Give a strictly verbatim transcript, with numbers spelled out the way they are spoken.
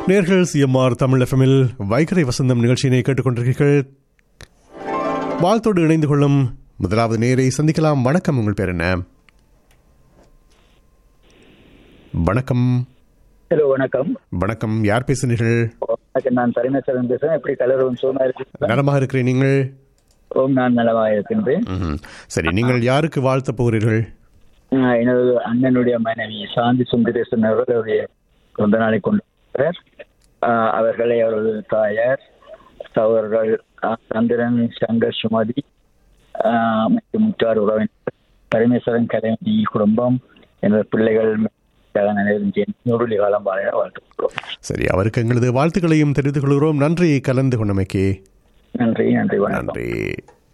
நேர்கள் சிஎம்ஆர் தமிழ் எஃப்எம்மில் வைகரை வசந்தம் நிகழ்ச்சியினை கேட்டுக்கொண்டிருக்கிறீர்கள். வாழ்த்தோடு இணைந்து கொள்ளும் முதலாவது நேரை சந்திக்கலாம். வணக்கம், உங்கள் பேர் என்ன? வணக்கம். ஹலோ, வணக்கம். வணக்கம், யார் பேசுனீர்கள்? நான் பரமேஸ்வரன் பேசுறேன். எப்படி கலரும் சோமா இருக்கு? நலமாக இருக்கிறேன், நீங்கள்? ஓம், நான் நலமாக இருக்கின்றேன். சரி, நீங்கள் யாருக்கு வாழ்த்த போகிறீர்கள்? எனது அண்ணனுடைய மனைவி சாந்தி சுந்தரேசன் அவர்கள் அவருடைய சொந்த நாளை கொண்டார். அவர்களை அவரது தாயார், சகோதரர்கள் சந்திரன், சங்கர், சுமதி மற்றும் முற்றார் உறவினர், பரமேஸ்வரன் கலைஞி குடும்பம், எனது பிள்ளைகள் நூறு காலம் வாழ வாழ்த்துக்கிறோம். சரி, அவருக்கு எங்களது வாழ்த்துக்களையும் தெரிவித்துக் கொள்கிறோம். நன்றி கலந்து கொண்டமைக்கு. நன்றி. நன்றி. நன்றி.